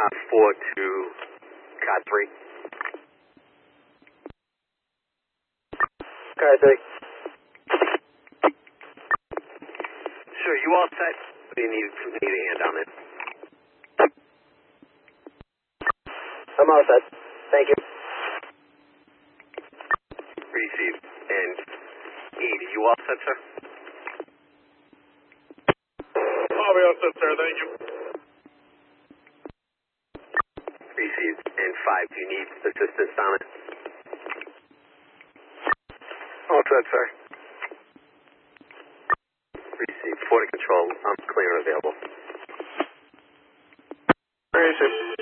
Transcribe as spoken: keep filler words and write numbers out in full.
Uh, four to car three. Car three. Sure, you all set? What do you need, need a hand on it? I'm all set. Thank you. Received. And Edie, you all set, sir? I'll be all set, sir. Thank you. Received. And five, do you need assistance on it? All set, sir. Received. Four to control. I'm clear and available. Received.